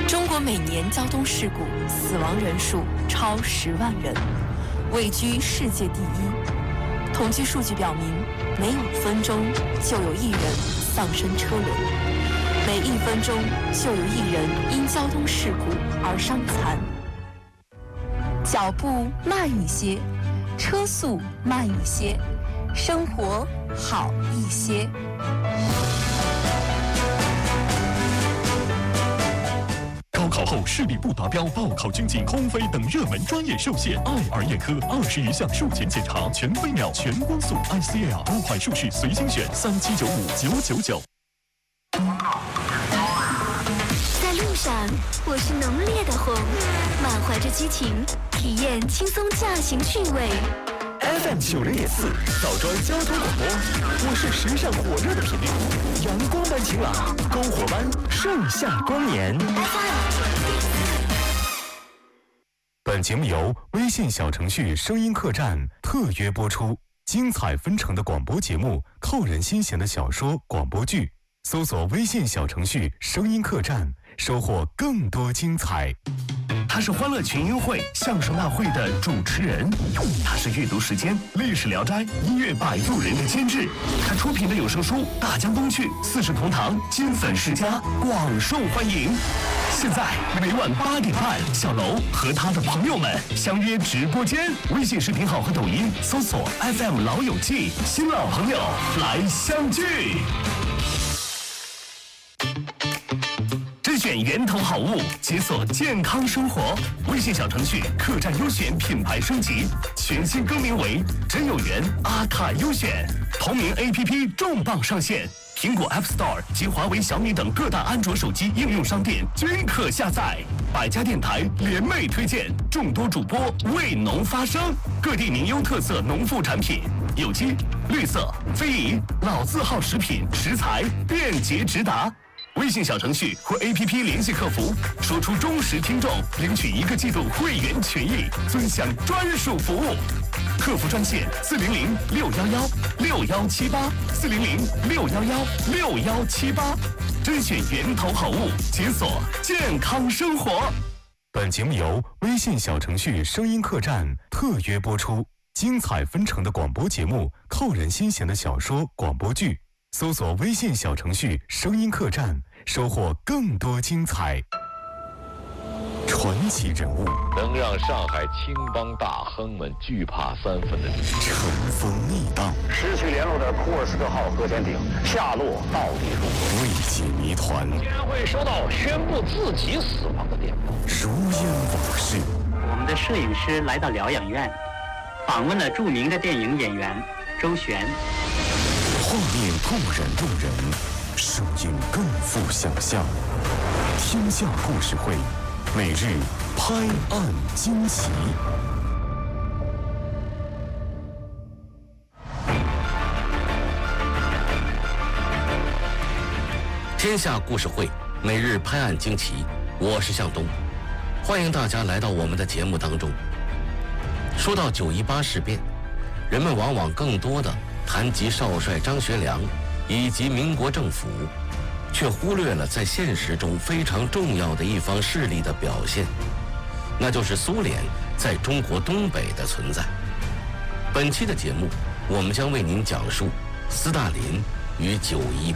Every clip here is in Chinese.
中国每年交通事故死亡人数超10万人，位居世界第一。统计数据表明，每5分钟就有1人丧生车轮，每1分钟就有1人因交通事故而伤残。脚步慢一些，车速慢一些，生活好一些。 高考后视力不达标、报考军警、空飞等热门专业受限，爱儿眼科20余项术前检查，全飞秒、全光速 ICL 多款术式随心选，3795-999。 在路上，我是浓烈的红，满怀着激情，体验轻松驾行趣味。 FM 90.4枣庄交通广播，我是时尚火热的频率，阳光般晴朗，篝火般盛夏光年。 本节目由微信小程序声音客栈特约播出，精彩纷呈的广播节目，扣人心弦的小说广播剧，搜索微信小程序声音客栈，收获更多精彩。 他是欢乐群英会、相声大会的主持人，他是阅读时间、历史聊斋、音乐摆渡人的监制，他出品的有声书《大江东去》、四世同堂、金粉世家广受欢迎。现在每晚8点半，小楼和他的朋友们相约直播间，微信视频号和抖音搜索 FM 老友记，新老朋友来相聚。甄选源头好物，解锁健康生活。微信小程序客栈优选品牌升级，全新更名为真有缘阿卡优选。同名 APP 重磅上线，苹果 App Store 及华为、小米等各大安卓手机应用商店均可下载。百家电台联袂推荐，众多主播为农发声，各地名优特色农副产品，有机、绿色、非遗、老字号食品食材便捷直达。微信小程序或 APP 联系客服，说出忠实听众，领取1个季度会员权益，尊享专属服务。客服专线400-611-6118，400-611-6118，甄选源头好物，解锁健康生活。 本节目由微信小程序声音客栈特约播出，精彩纷呈的广播节目，扣人心弦的小说广播剧，搜索微信小程序声音客栈，收获更多精彩。传奇人物， 能让上海青帮大亨们惧怕3分的尘封逆荡， 失去联络的库尔斯克号核潜艇下落到底如何？ 未解谜团， 竟然会收到宣布自己死亡的电报。 如烟往事， 我们的摄影师来到疗养院，访问了著名的电影演员周璇。 画面动人动人，声音更富想象。天下故事会，每日拍案惊奇。 天下故事会，每日拍案惊奇。我是向东，欢迎大家来到我们的节目当中。说到9·18事变，人们往往更多的谈及少帅张学良以及民国政府，却忽略了在现实中非常重要的一方势力的表现，那就是苏联在中国东北的存在。本期的节目，我们将为您讲述斯大林与9·18。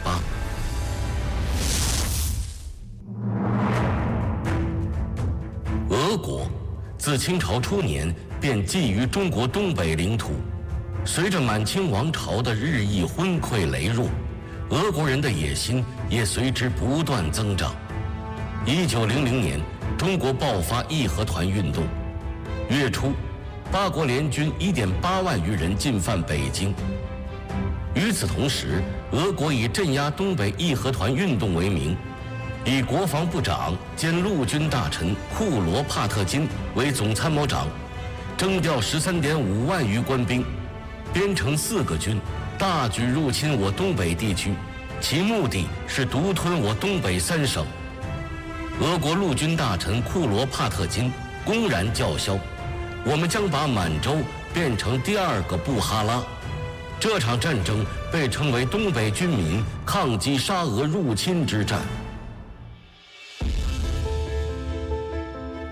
俄国自清朝初年便觊觎中国东北领土，随着满清王朝的日益昏聩羸弱，俄国人的野心也随之不断增长。1900年，中国爆发义和团运动，月初，八国联军1.8万余人进犯北京。与此同时，俄国以镇压东北义和团运动为名，以国防部长兼陆军大臣库罗帕特金为总参谋长，征调13.5万余官兵，编成4个军，大举入侵我东北地区，其目的是独吞我东北3省。俄国陆军大臣库罗帕特金公然叫嚣，我们将把满洲变成第2个布哈拉。这场战争被称为东北军民抗击沙俄入侵之战。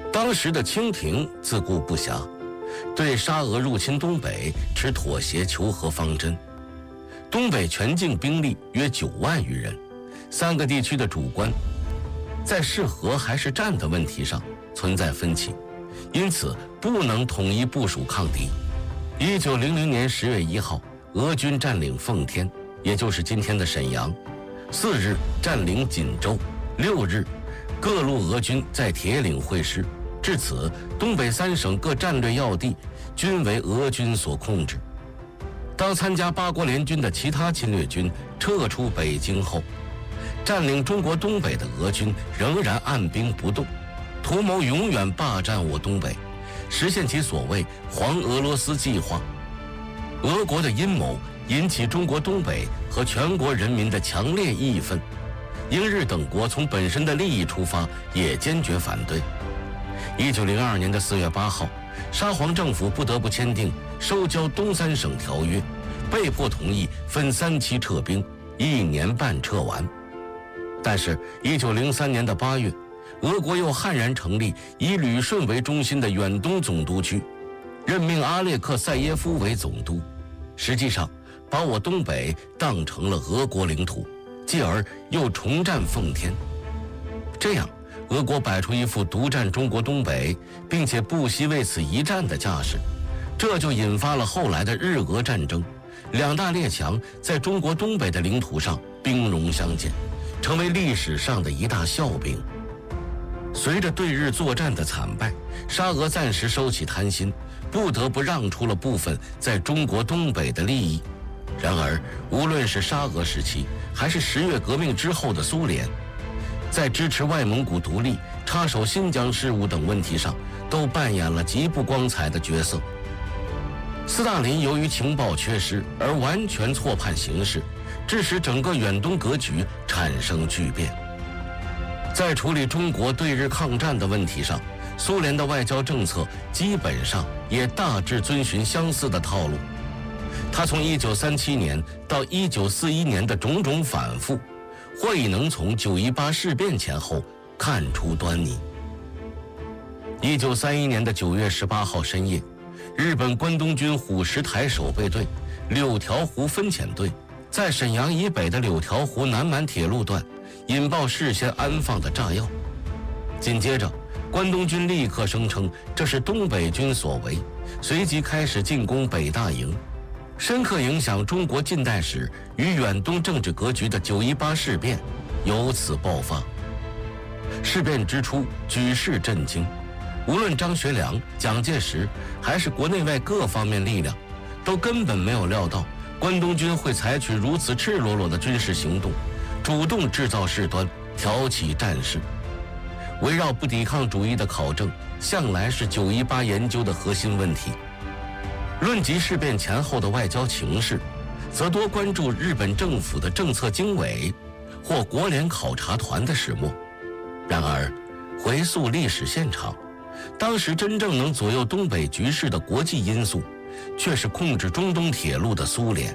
当时的清廷自顾不暇，对沙俄入侵东北持妥协求和方针。东北全境兵力约9万余人，3个地区的主官在是和还是战的问题上存在分歧，因此不能统一部署抗敌。1900年10月1号，俄军占领奉天，也就是今天的沈阳；4日占领锦州；6日，各路俄军在铁岭会师。至此，东北3省各战略要地均为俄军所控制。当参加八国联军的其他侵略军撤出北京后，占领中国东北的俄军仍然按兵不动，图谋永远霸占我东北，实现其所谓黄俄罗斯计划。俄国的阴谋引起中国东北和全国人民的强烈义愤，英日等国从本身的利益出发，也坚决反对。1902年4月8号，沙皇政府不得不签订收交东3省条约，被迫同意分3期撤兵，1年半撤完。但是1903年8月，俄国又悍然成立以旅顺为中心的远东总督区，任命阿列克塞耶夫为总督，实际上把我东北当成了俄国领土，继而又重占奉天。这样，俄国摆出一副独占中国东北，并且不惜为此一战的架势，这就引发了后来的日俄战争。2大列强在中国东北的领土上兵戎相见，成为历史上的一大笑柄。随着对日作战的惨败，沙俄暂时收起贪心，不得不让出了部分在中国东北的利益。然而，无论是沙俄时期，还是10月革命之后的苏联，在支持外蒙古独立、插手新疆事务等问题上，都扮演了极不光彩的角色。斯大林由于情报缺失而完全错判形势，致使整个远东格局产生巨变。在处理中国对日抗战的问题上，苏联的外交政策基本上也大致遵循相似的套路。他从1937年到1941年的种种反复，或已能从9·18事变前后看出端倪。1931年9月18号深夜，日本关东军虎石台守备队、柳条湖分遣队在沈阳以北的柳条湖南满铁路段引爆事先安放的炸药。紧接着，关东军立刻声称这是东北军所为，随即开始进攻北大营。深刻影响中国近代史与远东政治格局的9·18事变由此爆发。事变之初，举世震惊，无论张学良、蒋介石还是国内外各方面力量，都根本没有料到关东军会采取如此赤裸裸的军事行动，主动制造事端，挑起战事。围绕不抵抗主义的考证，向来是9·18研究的核心问题。论及事变前后的外交情势，则多关注日本政府的政策经纬或国联考察团的始末。然而，回溯历史现场，当时真正能左右东北局势的国际因素，却是控制中东铁路的苏联。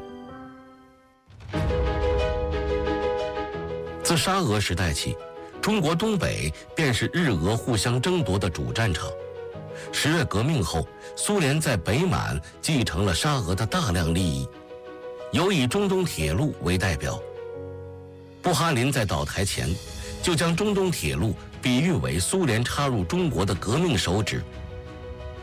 自沙俄时代起，中国东北便是日俄互相争夺的主战场。10月革命后，苏联在北满继承了沙俄的大量利益，尤以中东铁路为代表。布哈林在倒台前就将中东铁路比喻为苏联插入中国的革命手指，